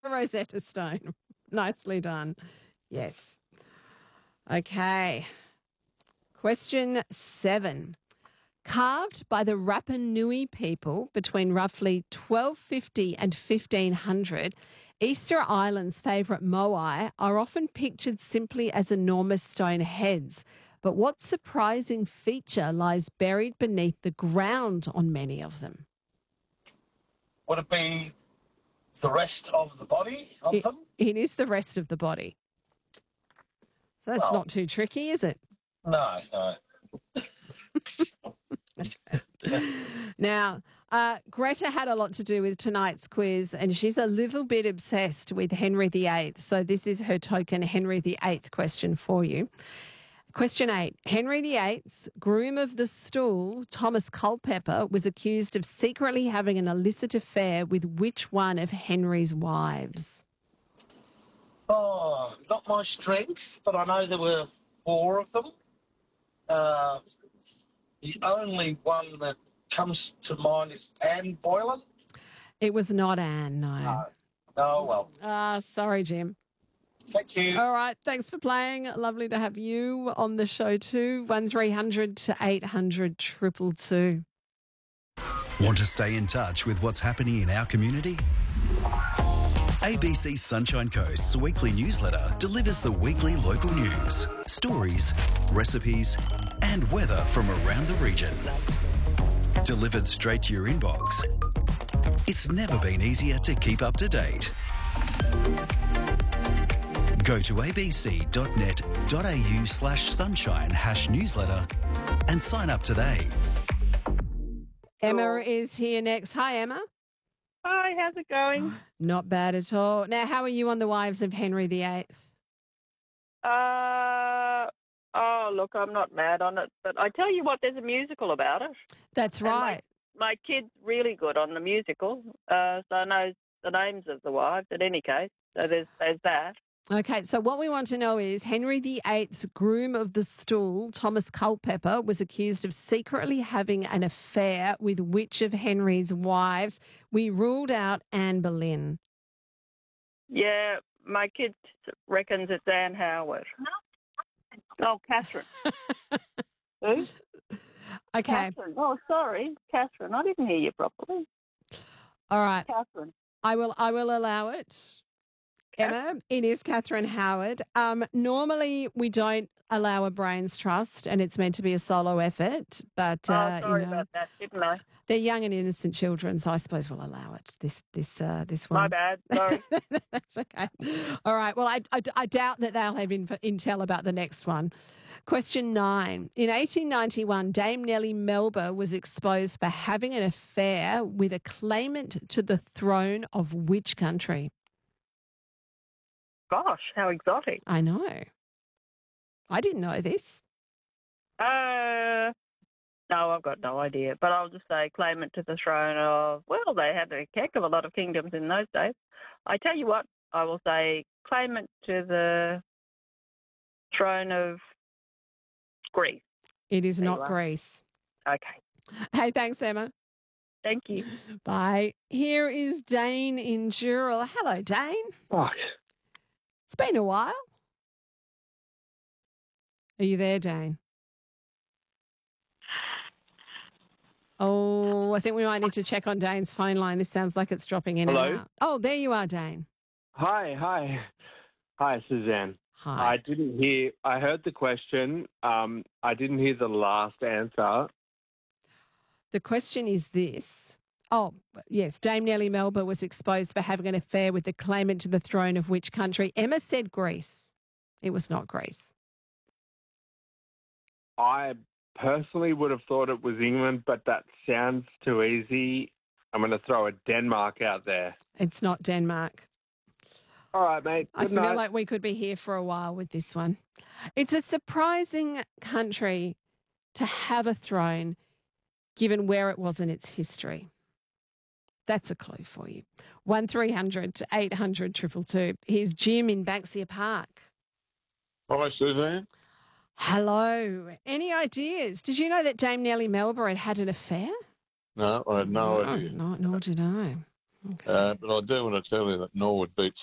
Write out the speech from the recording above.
Rosetta Stone. Nicely done. Yes. Okay. Question 7. Carved by the Rapa Nui people between roughly 1250 and 1500, Easter Island's favourite moai are often pictured simply as enormous stone heads. But what surprising feature lies buried beneath the ground on many of them? Would it be the rest of the body of them? It is the rest of the body. So that's not too tricky, is it? No. Now, Greta had a lot to do with tonight's quiz, and she's a little bit obsessed with Henry VIII. So this is her token Henry VIII question for you. Question 8. Henry VIII's groom of the stool, Thomas Culpeper, was accused of secretly having an illicit affair with which one of Henry's wives? Oh, not my strength, but I know there were 4 of them. The only one that comes to mind is Anne Boleyn. It was not Anne, no. Oh, well. Sorry, Jim. Thank you. All right, thanks for playing. Lovely to have you on the show too. 1300 to 800 222. Want to stay in touch with what's happening in our community? ABC Sunshine Coast's weekly newsletter delivers the weekly local news, stories, recipes, and weather from around the region. Delivered straight to your inbox. It's never been easier to keep up to date. Go to abc.net.au/sunshine-newsletter and sign up today. Emma is here next. Hi, Emma. Hi, how's it going? Not bad at all. Now, how are you on the wives of Henry VIII? Look, I'm not mad on it, but I tell you what, there's a musical about it. That's right. My kid's really good on the musical, so I know the names of the wives in any case. So there's that. Okay, so what we want to know is Henry VIII's groom of the stool, Thomas Culpeper, was accused of secretly having an affair with which of Henry's wives? We ruled out Anne Boleyn. Yeah, my kid reckons it's Anne Howard. Oh, Catherine. Who? Okay. Catherine. Oh, sorry, Catherine. I didn't hear you properly. All right. Catherine. I will allow it. Emma, it is Catherine Howard. Normally, we don't allow a brains trust, and it's meant to be a solo effort. But sorry about that, didn't I? They're young and innocent children, so I suppose we'll allow it. This one. My bad. Sorry. That's okay. All right. Well, I doubt that they'll have intel about the next one. Question 9. In 1891, Dame Nellie Melba was exposed for having an affair with a claimant to the throne of which country? Gosh, how exotic. I know. I didn't know this. No, I've got no idea. But I'll just say claimant to the throne of, well, they had a heck of a lot of kingdoms in those days. I tell you what, I will say claimant to the throne of Greece. It is not Greece. Okay. Hey, thanks, Emma. Thank you. Bye. Here is Dane in Dural. Hello, Dane. Oh, It's been a while. Are you there, Dane? Oh, I think we might need to check on Dane's phone line. This sounds like it's dropping in Hello? and out. Oh, there you are, Dane. Hi, Suzanne. Hi. I heard the question. I didn't hear the last answer. The question is this. Oh, yes, Dame Nellie Melba was exposed for having an affair with the claimant to the throne of which country? Emma said Greece. It was not Greece. I personally would have thought it was England, but that sounds too easy. I'm going to throw a Denmark out there. It's not Denmark. All right, mate. I Good feel night. like we could be here for a while with this one. It's a surprising country to have a throne given where it was in its history. That's a clue for you. 1300 800 222. Here's Jim in Banksia Park. Hi, Suzanne. Hello. Any ideas? Did you know that Dame Nellie Melba had an affair? No, I had no idea. No, nor did I. Okay. But I do want to tell you that Norwood beat